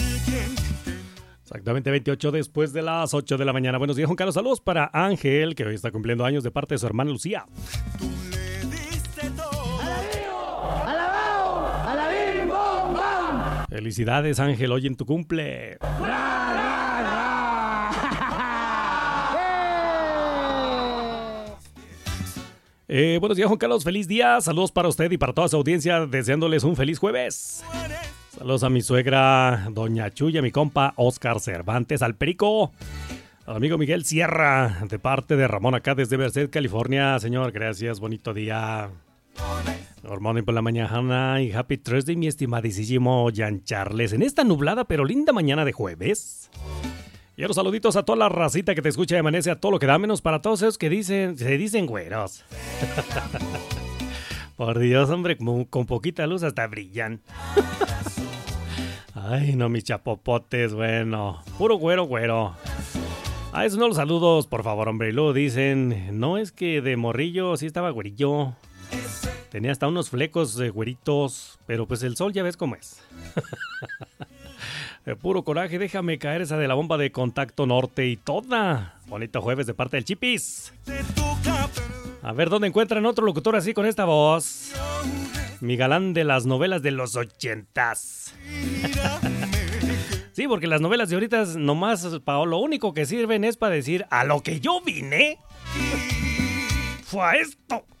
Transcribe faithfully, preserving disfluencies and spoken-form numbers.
Exactamente veintiocho después de las ocho de la mañana. Buenos días, Juan Carlos. Saludos para Ángel, que hoy está cumpliendo años de parte de su hermana Lucía. Felicidades, Ángel, hoy en tu cumple. Eh, buenos días, Juan Carlos. Feliz día. Saludos para usted y para toda su audiencia, deseándoles un feliz jueves. Saludos a mi suegra, doña Chuya, mi compa Oscar Cervantes, al Perico, al amigo Miguel Sierra, de parte de Ramón acá desde Merced, California. Señor, gracias, bonito día. Good morning por la mañana y happy Thursday, mi estimadísimo Jan Charles, en esta nublada pero linda mañana de jueves. Y a los saluditos a toda la racita que te escucha y amanece a todo lo que da, menos para todos esos que dicen, se dicen güeros. Por Dios, hombre, con, con poquita luz hasta brillan. Ay, no, mis chapopotes, bueno, puro güero, güero. Ah, esos no los saludos, por favor, hombre. Y luego dicen, no, es que de morrillo sí estaba güerillo. Tenía hasta unos flecos de güeritos, pero pues el sol ya ves cómo es. De puro coraje, déjame caer esa de la bomba de Contacto Norte y toda. Bonito jueves de parte del Chipis. A ver, ¿dónde encuentran otro locutor así con esta voz? Mi galán de las novelas de los ochentas. Sí, porque las novelas de ahorita nomás, Paolo, lo único que sirven es para decir a lo que yo vine. Fue a esto.